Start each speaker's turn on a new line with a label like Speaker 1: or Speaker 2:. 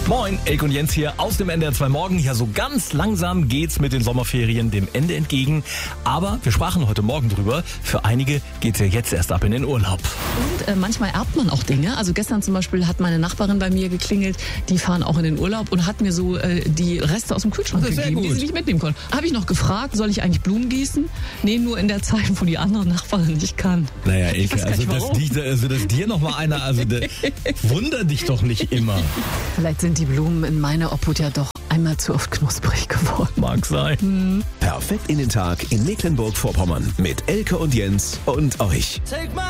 Speaker 1: Moin, Elke und Jens hier aus dem NDR 2 Morgen. Ja, so ganz langsam geht's mit den Sommerferien dem Ende entgegen. Aber wir sprachen heute Morgen drüber. Für einige geht's ja jetzt erst ab in den Urlaub.
Speaker 2: Und manchmal erbt man auch Dinge. Also gestern zum Beispiel hat meine Nachbarin bei mir geklingelt. Die fahren auch in den Urlaub und hat mir so die Reste aus dem Kühlschrank gegeben, die sie nicht mitnehmen konnten. Habe ich noch gefragt, soll ich eigentlich Blumen gießen? Nee, nur in der Zeit, wo die andere Nachbarin nicht kann.
Speaker 1: Naja, Elke, dass dir noch mal einer, wunder dich doch nicht immer.
Speaker 2: Vielleicht sind die Blumen in meiner Obhut ja doch einmal zu oft knusprig geworden.
Speaker 1: Mag sein.
Speaker 3: Perfekt in den Tag in Mecklenburg-Vorpommern mit Elke und Jens und euch.